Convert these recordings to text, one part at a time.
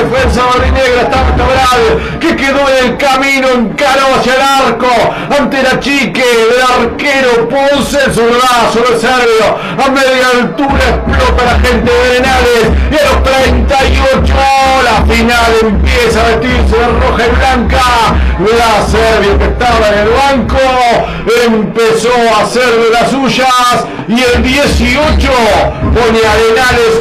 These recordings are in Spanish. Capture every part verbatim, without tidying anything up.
defensa barrinegra está Cabral, que quedó en el camino, encaró hacia el arco, ante la chique del arquero Ponce, el zurdazo del serbio, a media altura explota la gente de Arenales, y a los treinta y ocho la final empieza a vestirse de roja y blanca. La Serbia, que estaba en el banco, empezó a hacer de las suyas, y el dieciocho pone a Arenales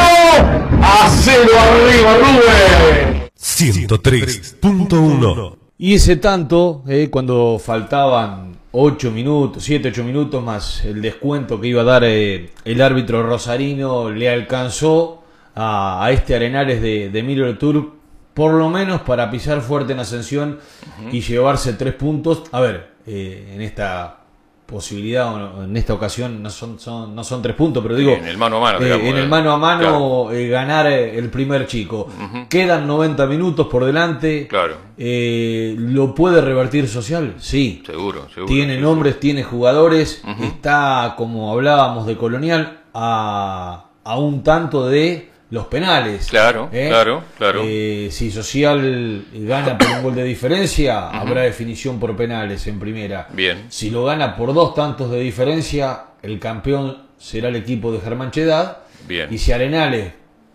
uno a cero arriba, Rubén. ciento tres punto uno. Y ese tanto, eh, cuando faltaban ocho minutos, siete, ocho minutos más el descuento que iba a dar eh, el árbitro rosarino, le alcanzó a, a este Arenales de, de Emilio Tour, por lo menos para pisar fuerte en Ascensión uh-huh. y llevarse tres puntos. A ver, eh, en esta posibilidad, en esta ocasión no son, son, no son tres puntos, pero digo, en el mano a mano, eh, digamos, en el mano a mano claro. eh, ganar el primer chico. Uh-huh. Quedan noventa minutos por delante. Claro. Eh, ¿Lo puede revertir Social? Sí. Seguro, seguro. Tiene sí, nombres, sí. tiene jugadores. Uh-huh. Está, como hablábamos de Colonial, a, a un tanto de los penales. Claro, ¿eh? claro, claro. Eh, si Social gana por un gol de diferencia, uh-huh. habrá definición por penales en primera. Bien. Si lo gana por dos tantos de diferencia, el campeón será el equipo de Germán Chedad. Bien. Y si Arenales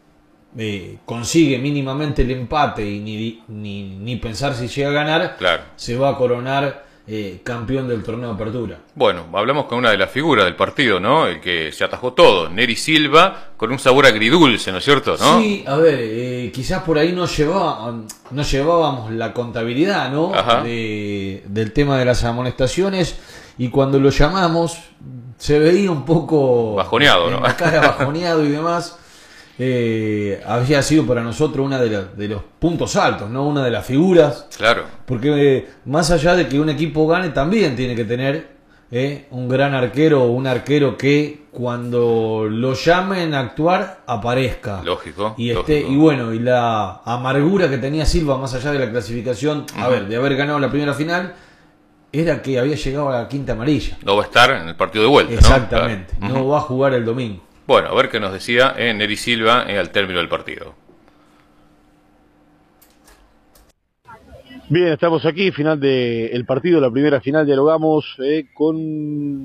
eh, consigue mínimamente el empate y ni, ni, ni pensar si llega a ganar, claro. se va a coronar Eh, campeón del torneo de apertura. Bueno, hablamos con una de las figuras del partido, ¿no? El que se atajó todo, Neri Silva, con un sabor agridulce, ¿no es cierto? ¿No? Sí, a ver, eh, quizás por ahí no, llevaba, no llevábamos la contabilidad, ¿no? De, del tema de las amonestaciones, y cuando lo llamamos se veía un poco bajoneado, ¿no? La cara bajoneado y demás. Eh, había sido para nosotros una de, la, de los puntos altos, ¿no? Una de las figuras. Claro. Porque eh, más allá de que un equipo gane, también tiene que tener eh, un gran arquero o un arquero que cuando lo llamen a actuar aparezca. Lógico. Y este lógico. y bueno, y la amargura que tenía Silva más allá de la clasificación, uh-huh. a ver, de haber ganado la primera final, era que había llegado a la quinta amarilla. No va a estar en el partido de vuelta. Exactamente. ¿No? Claro. No uh-huh. va a jugar el domingo. Bueno, a ver qué nos decía eh, Neri Silva eh, al término del partido. Bien, estamos aquí, final del partido, la primera final, dialogamos eh, con